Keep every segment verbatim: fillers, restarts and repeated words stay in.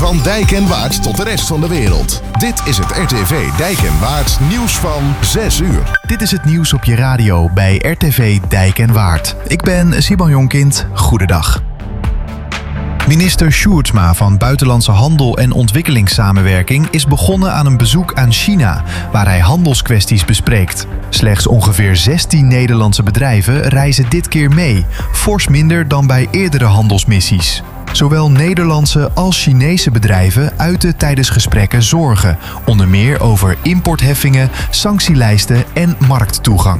Van Dijk en Waard tot de rest van de wereld. Dit is het R T V Dijk en Waard nieuws van zes uur. Dit is het nieuws op je radio bij R T V Dijk en Waard. Ik ben Simon Jonkind. Goedendag. Minister Sjoerdsma van Buitenlandse Handel en Ontwikkelingssamenwerking is begonnen aan een bezoek aan China, waar hij handelskwesties bespreekt. Slechts ongeveer zestien Nederlandse bedrijven reizen dit keer mee, fors minder dan bij eerdere handelsmissies. Zowel Nederlandse als Chinese bedrijven uiten tijdens gesprekken zorgen, onder meer over importheffingen, sanctielijsten en markttoegang.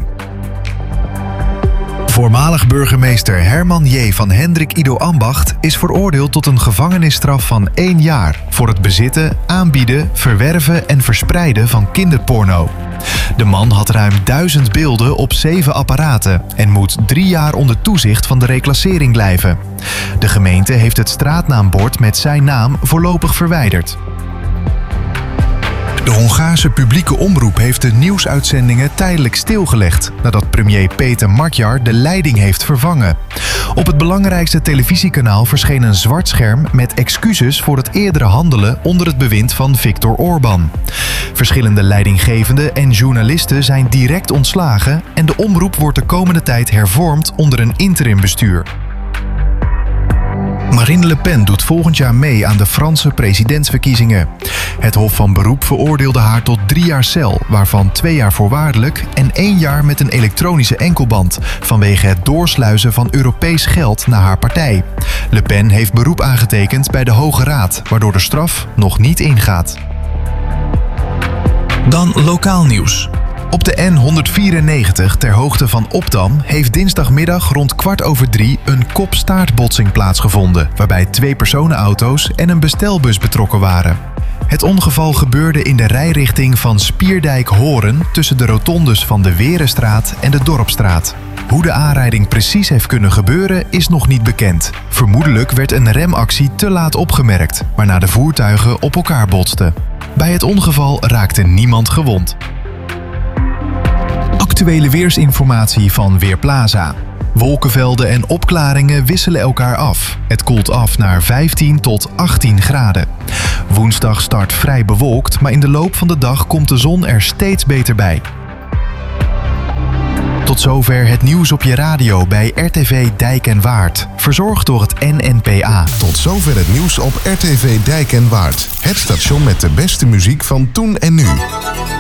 Voormalig burgemeester Herman J. van Hendrik Ido Ambacht is veroordeeld tot een gevangenisstraf van één jaar voor het bezitten, aanbieden, verwerven en verspreiden van kinderporno. De man had ruim duizend beelden op zeven apparaten en moet drie jaar onder toezicht van de reclassering blijven. De gemeente heeft het straatnaambord met zijn naam voorlopig verwijderd. De Hongaarse publieke omroep heeft de nieuwsuitzendingen tijdelijk stilgelegd nadat premier Péter Magyar de leiding heeft vervangen. Op het belangrijkste televisiekanaal verscheen een zwart scherm met excuses voor het eerdere handelen onder het bewind van Viktor Orbán. Verschillende leidinggevenden en journalisten zijn direct ontslagen en de omroep wordt de komende tijd hervormd onder een interimbestuur. Marine Le Pen doet volgend jaar mee aan de Franse presidentsverkiezingen. Het Hof van Beroep veroordeelde haar tot drie jaar cel, waarvan twee jaar voorwaardelijk en één jaar met een elektronische enkelband, vanwege het doorsluizen van Europees geld naar haar partij. Le Pen heeft beroep aangetekend bij de Hoge Raad, waardoor de straf nog niet ingaat. Dan lokaal nieuws. Op de N honderdvierennegentig ter hoogte van Opdam heeft dinsdagmiddag rond kwart over drie een kop-staartbotsing plaatsgevonden, waarbij twee personenauto's en een bestelbus betrokken waren. Het ongeval gebeurde in de rijrichting van Spierdijk-Horen tussen de rotondes van de Werenstraat en de Dorpstraat. Hoe de aanrijding precies heeft kunnen gebeuren is nog niet bekend. Vermoedelijk werd een remactie te laat opgemerkt, waarna de voertuigen op elkaar botsten. Bij het ongeval raakte niemand gewond. Actuele weersinformatie van Weerplaza. Wolkenvelden en opklaringen wisselen elkaar af. Het koelt af naar vijftien tot achttien graden. Woensdag start vrij bewolkt, maar in de loop van de dag komt de zon er steeds beter bij. Tot zover het nieuws op je radio bij R T V Dijk en Waard. Verzorgd door het N N P A. Tot zover het nieuws op R T V Dijk en Waard. Het station met de beste muziek van toen en nu.